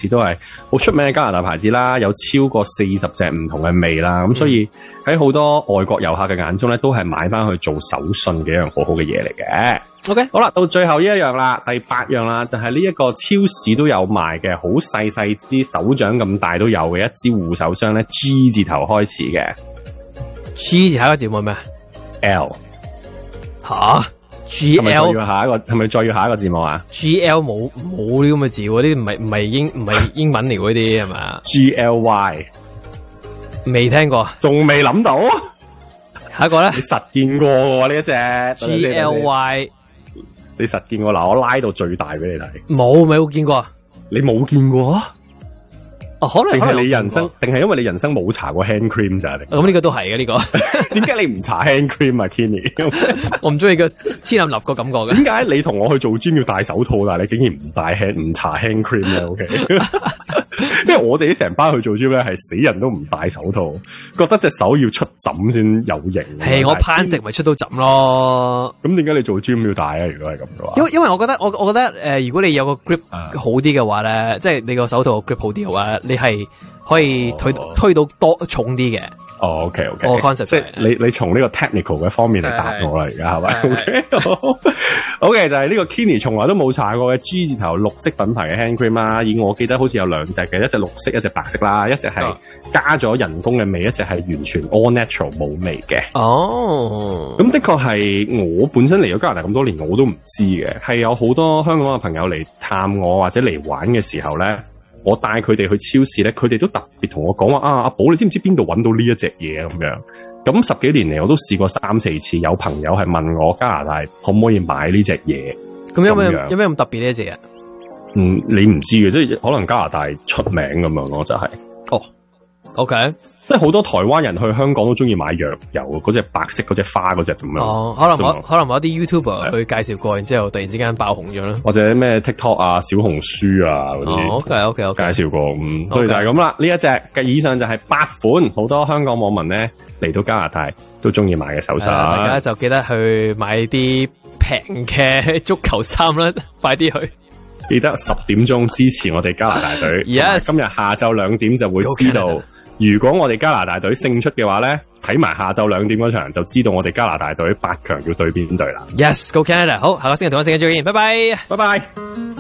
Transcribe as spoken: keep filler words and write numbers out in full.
子都係好出名嘅加拿大牌子啦，有超過四十隻唔同嘅味啦，咁所以喺好多外國遊客嘅眼中咧，都係買翻去做手信嘅一樣好好嘅嘢嚟嘅。 OK， 好啦，到最後呢一樣啦，第八樣啦，就係呢一個超市都有賣嘅，好細細支，手掌咁大都有嘅一支護手霜咧 ，G 字頭開始嘅 ，G 字下一個字母咩 ？L 吓 ？G L 係咪要下一個？係咪再要下一個字母啊 ？G L 冇冇呢咁嘅字喎？呢啲唔係唔係英唔係英文嚟嗰啲係咪 ？G L Y 未聽過， 仲未諗到？ 下一個咧？ 你實見過喎呢一隻 G L Y。 你實見過嗱，我拉到最大俾你睇。 冇，冇見過。 你冇見過啊？ 哦，可能定係你人生，定係因為你人生冇搽過 hand cream 咋？ 咁呢個都係嘅呢個。 點解你唔搽 hand cream 啊 ，Kenny？ 我唔中意個黐冧立個感覺嘅。 點解你同我去做 gym 要戴手套，但係你竟然唔戴 hand 唔搽 hand cream 咧 ？OK， 因為我哋啲成班去做 gym 咧，係死人都唔戴手套，覺得隻手要出枕先有型。 係我攀石咪出到枕咯。 咁點解你做 gym 要戴啊？如果係咁嘅話， 因為因為我覺得我我覺得誒、呃，如果你有個 grip 好啲嘅話咧，啊、即係你個手套個 grip 好啲嘅話，你係可以推、哦、推到多重啲嘅。 哦 ，OK OK， 我 concept 即係你你從呢個 technical 嘅方面嚟答我啦，而家係咪 ？OK，OK 就係呢個 Kenny 從來都冇搽過嘅 G 字頭綠色品牌嘅 hand cream 啦。而我記得好似有兩隻嘅，一隻綠色，一隻白色啦，一隻係加咗人工嘅味，一隻係完全 all natural 冇味嘅。 哦， 咁的確係我本身嚟咗加拿大咁多年，我都唔知嘅，係有好多香港嘅朋友嚟探我或者嚟玩嘅時候咧。我帶佢哋去超市咧，佢哋都特別同我講話啊，阿寶你知唔知邊度揾到呢一隻嘢咁樣？咁十幾年嚟我都試過三四次，有朋友係問我加拿大可唔可以買呢隻嘢？ 咁有咩有咩咁特別呢一隻啊？ 嗯，你唔知嘅，即係可能加拿大出名咁樣咯，就係、是。 哦 ，OK。 即係好多台灣人去香港都中意買藥油，嗰隻白色嗰隻花嗰隻咁樣。 哦，可能某可能某啲 YouTuber 去介紹過，然之後突然之間爆紅咗啦。 或者咩 TikTok 啊、小紅書啊嗰啲。 哦 OK OK OK。 介紹過，嗯，所以就係咁啦。呢一隻嘅以上就係八款，好多香港網民咧嚟到加拿大都中意買嘅手信。 大家就記得去買啲平嘅足球衫啦，快啲去。 記得十點鐘支持我哋加拿大隊。 Yes。 今日下晝兩點就會知道。如果我哋加拿大隊勝出嘅話咧，睇埋下晝兩點嗰場就知道我哋加拿大隊八強要對邊隊啦。 Yes，Go Canada！好，下個星期同一時間再見，拜拜， 拜拜。